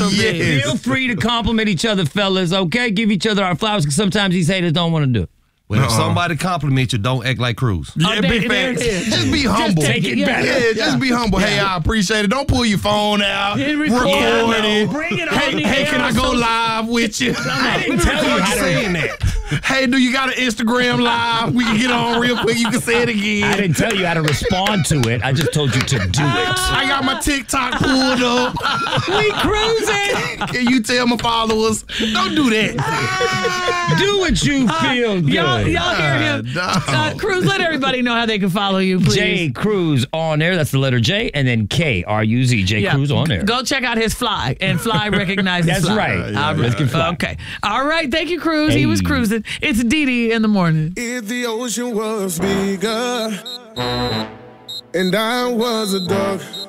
some days. Feel free to compliment each other, fellas, okay? Give each other our flowers, because sometimes these haters don't want to do it. When if somebody compliments you, don't act like Cruz. Yeah, big facts. Just be humble. take it back. Yeah, just be humble. Hey, I appreciate it. Don't pull your phone out. Record it. Bring it on Hey, can I go live with you? I didn't tell you how to saying that. Hey, do you got an Instagram live? We can get on real quick. You can say it again. I didn't tell you how to respond to it. I just told you to do it. I got my TikTok pulled up. We cruising. Can you tell my followers? Don't do that. Do what you feel good. Y'all hear him. Cruz, let everybody know how they can follow you, please. J Cruz on air. That's the letter J, and then KRUZ. J Cruz on air. Go check out his fly, and Fly recognizes That's Fly. right. Let's get Fly. Okay. All right. Thank you, Cruz. He was Hey. cruising. It's Dee Dee in the morning. If the ocean was bigger and I was a dog,